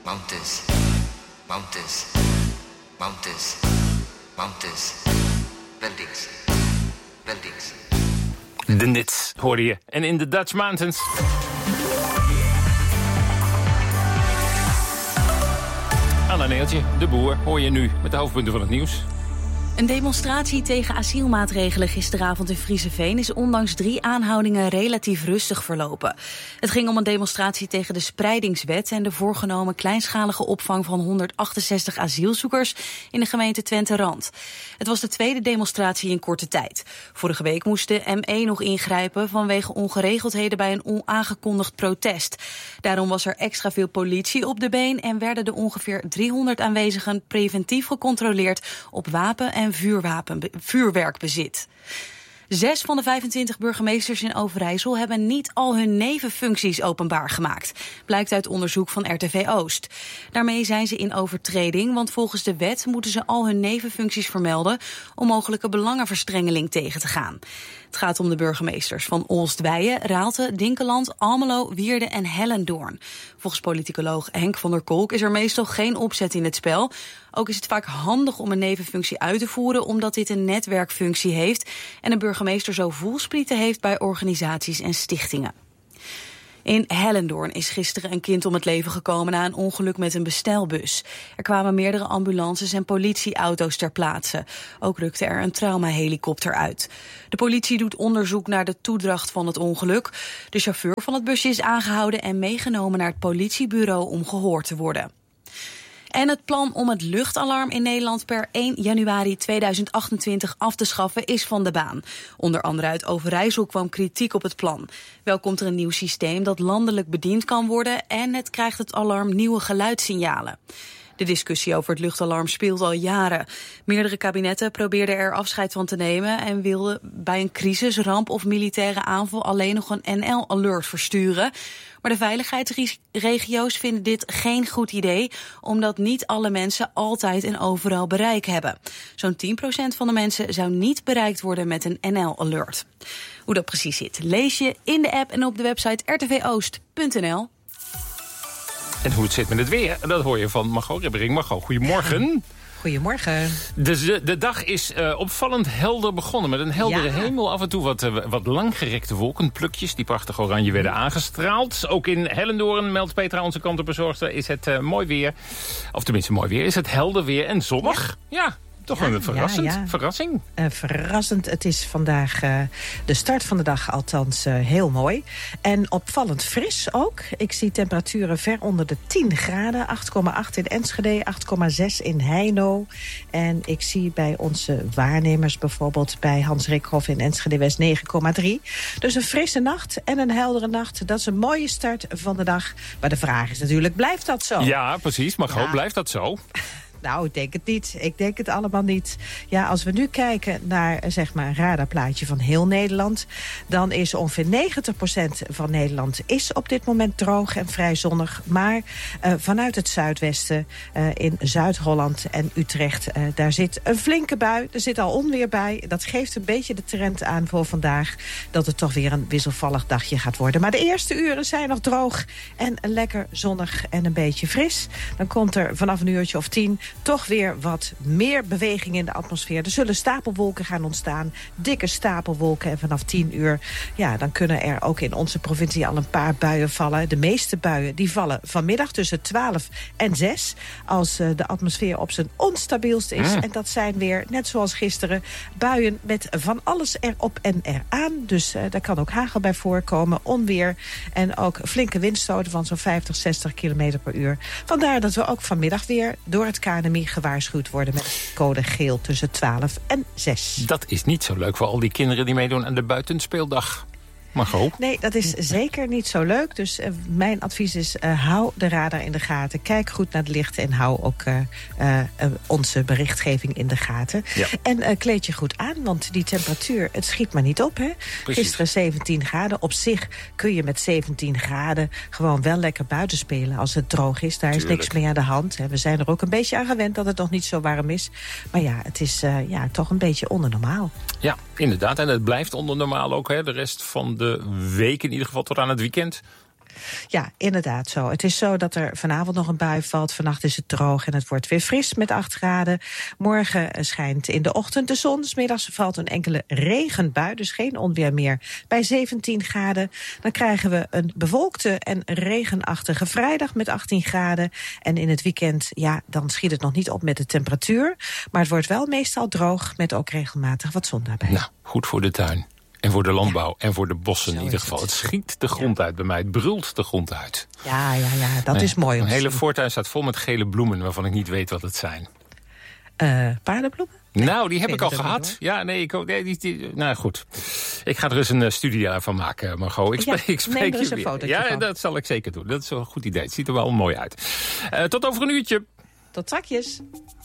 mountains, mountains, mountains, mountains, buildings, buildings. De Nits hoorde je. En in de Dutch Mountains. Anna Neeltje, de boer, hoor je nu met de hoofdpunten van het nieuws. Een demonstratie tegen asielmaatregelen gisteravond in Frieseveen is ondanks 3 aanhoudingen relatief rustig verlopen. Het ging om een demonstratie tegen de spreidingswet en de voorgenomen kleinschalige opvang van 168 asielzoekers in de gemeente Twente-Rand. Het was de tweede demonstratie in korte tijd. Vorige week moest de ME nog ingrijpen vanwege ongeregeldheden bij een onaangekondigd protest. Daarom was er extra veel politie op de been en werden de ongeveer 300 aanwezigen preventief gecontroleerd op wapen- en vuurwerkbezit. 6 van de 25 burgemeesters in Overijssel hebben niet al hun nevenfuncties openbaar gemaakt, blijkt uit onderzoek van RTV Oost. Daarmee zijn ze in overtreding, want volgens de wet moeten ze al hun nevenfuncties vermelden om mogelijke belangenverstrengeling tegen te gaan. Het gaat om de burgemeesters van Oostweijen, Raalte, Dinkeland, Almelo, Wierden en Hellendoorn. Volgens politicoloog Henk van der Kolk is er meestal geen opzet in het spel. Ook is het vaak handig om een nevenfunctie uit te voeren, omdat dit een netwerkfunctie heeft en een burgemeester zo voelsprieten heeft bij organisaties en stichtingen. In Hellendoorn is gisteren een kind om het leven gekomen na een ongeluk met een bestelbus. Er kwamen meerdere ambulances en politieauto's ter plaatse. Ook rukte er een traumahelikopter uit. De politie doet onderzoek naar de toedracht van het ongeluk. De chauffeur van het busje is aangehouden en meegenomen naar het politiebureau om gehoord te worden. En het plan om het luchtalarm in Nederland per 1 januari 2028 af te schaffen is van de baan. Onder andere uit Overijssel kwam kritiek op het plan. Wel komt er een nieuw systeem dat landelijk bediend kan worden en het krijgt het alarm nieuwe geluidssignalen. De discussie over het luchtalarm speelt al jaren. Meerdere kabinetten probeerden er afscheid van te nemen en wilden bij een crisis, ramp of militaire aanval alleen nog een NL-alert versturen. Maar de veiligheidsregio's vinden dit geen goed idee, omdat niet alle mensen altijd en overal bereik hebben. Zo'n 10% van de mensen zou niet bereikt worden met een NL-alert. Hoe dat precies zit, lees je in de app en op de website rtvoost.nl. En hoe het zit met het weer, dat hoor je van Margot Ribbering. Margot, goedemorgen. Goedemorgen. De dag is opvallend helder begonnen. Met een heldere hemel, af en toe wat langgerekte wolkenplukjes die prachtig oranje werden aangestraald. Ook in Hellendoorn, meldt Petra, onze kantorbezorgster, is het mooi weer. Of tenminste mooi weer, is het helder weer en zonnig. Ja. Toch een verrassing. Verrassend. Het is vandaag de start van de dag althans heel mooi. En opvallend fris ook. Ik zie temperaturen ver onder de 10 graden. 8,8 in Enschede, 8,6 in Heino. En ik zie bij onze waarnemers bijvoorbeeld bij Hans Rikhoff in Enschede West 9,3. Dus een frisse nacht en een heldere nacht. Dat is een mooie start van de dag. Maar de vraag is natuurlijk, blijft dat zo? Ja, precies. Maar blijft dat zo? Nou, ik denk het niet. Ik denk het allemaal niet. Ja, als we nu kijken naar zeg maar, een radarplaatje van heel Nederland, dan is ongeveer 90% van Nederland is op dit moment droog en vrij zonnig. Maar vanuit het zuidwesten, in Zuid-Holland en Utrecht, daar zit een flinke bui. Er zit al onweer bij. Dat geeft een beetje de trend aan voor vandaag, dat het toch weer een wisselvallig dagje gaat worden. Maar de eerste uren zijn nog droog en lekker zonnig en een beetje fris. Dan komt er vanaf een uurtje of 10 toch weer wat meer beweging in de atmosfeer. Er zullen stapelwolken gaan ontstaan, dikke stapelwolken. En vanaf 10 uur, ja, dan kunnen er ook in onze provincie al een paar buien vallen. De meeste buien die vallen vanmiddag tussen 12 en 6. Als de atmosfeer op zijn onstabielst is. En dat zijn weer, net zoals gisteren, buien met van alles erop en eraan. Dus daar kan ook hagel bij voorkomen, onweer en ook flinke windstoten van zo'n 50, 60 kilometer per uur. Vandaar dat we ook vanmiddag weer door het KNMI gewaarschuwd worden met code geel tussen 12 en 6. Dat is niet zo leuk voor al die kinderen die meedoen aan de buitenspeeldag. Margot? Nee, dat is zeker niet zo leuk. Dus mijn advies is, hou de radar in de gaten. Kijk goed naar het licht en hou ook onze berichtgeving in de gaten. Ja. En kleed je goed aan, want die temperatuur, het schiet maar niet op. Hè? Gisteren 17 graden. Op zich kun je met 17 graden gewoon wel lekker buiten spelen als het droog is. Daar is niks mee aan de hand. We zijn er ook een beetje aan gewend dat het nog niet zo warm is. Maar ja, het is toch een beetje onder normaal. Ja, inderdaad. En het blijft onder normaal ook, hè? De rest van de week in ieder geval tot aan het weekend. Ja, inderdaad zo. Het is zo dat er vanavond nog een bui valt. Vannacht is het droog en het wordt weer fris met 8 graden. Morgen schijnt in de ochtend de zon. 's Middags valt een enkele regenbui, dus geen onweer meer. Bij 17 graden. Dan krijgen we een bewolkte en regenachtige vrijdag met 18 graden. En in het weekend, ja, dan schiet het nog niet op met de temperatuur. Maar het wordt wel meestal droog met ook regelmatig wat zon daarbij. Nou, goed voor de tuin. En voor de landbouw en voor de bossen in ieder geval. Het schiet de grond uit bij mij. Het brult de grond uit. Ja, dat is mooi. Een hele voortuin staat vol met gele bloemen waarvan ik niet weet wat het zijn. Paardenbloemen? Nou, die heb ik al gehad. Ja, nee, ik ook. Nou goed. Ik ga er eens een studie van maken, Margot. Ik spreek neem er eens je een fotootje weer. Ja, van. dat zal ik zeker doen. Dat is wel een goed idee. Het ziet er wel mooi uit. Tot over een uurtje. Tot straks.